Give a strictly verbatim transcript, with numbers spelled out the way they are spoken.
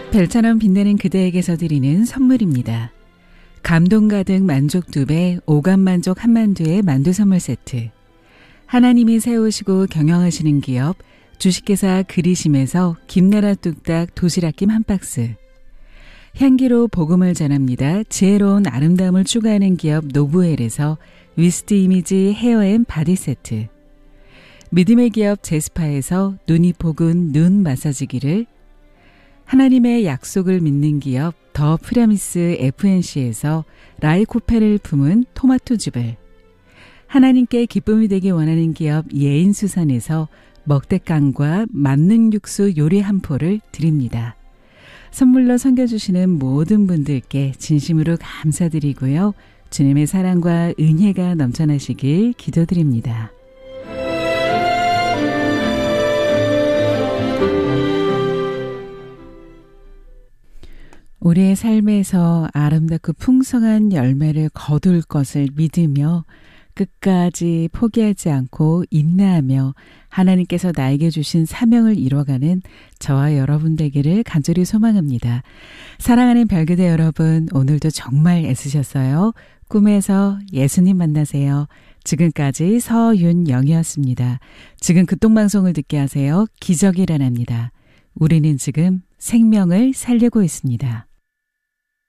별처럼 빛나는 그대에게서 드리는 선물입니다. 감동 가득 만족 두 배, 오감 만족 한만두의 만두 선물 세트. 하나님이 세우시고 경영하시는 기업 주식회사 그리심에서 김나라 뚝딱 도시락김 한 박스. 향기로 복음을 전합니다. 지혜로운 아름다움을 추구하는 기업 노브웰에서 위스트 이미지 헤어앤 바디 세트. 믿음의 기업 제스파에서 눈이 포근 눈 마사지기를, 하나님의 약속을 믿는 기업 더 프라미스 에프엔씨에서 라이코펜을 품은 토마토즙을, 하나님께 기쁨이 되기 원하는 기업 예인수산에서 먹대깡과 만능 육수 요리 한 포를 드립니다. 선물로 섬겨주시는 모든 분들께 진심으로 감사드리고요. 주님의 사랑과 은혜가 넘쳐나시길 기도드립니다. 우리의 삶에서 아름답고 풍성한 열매를 거둘 것을 믿으며 끝까지 포기하지 않고 인내하며 하나님께서 나에게 주신 사명을 이뤄가는 저와 여러분 되기를 간절히 소망합니다. 사랑하는 별그대 여러분, 오늘도 정말 애쓰셨어요. 꿈에서 예수님 만나세요. 지금까지 서윤영이었습니다. 지금 극동방송을 듣게 하세요. 기적이 일어납니다. 우리는 지금 생명을 살리고 있습니다.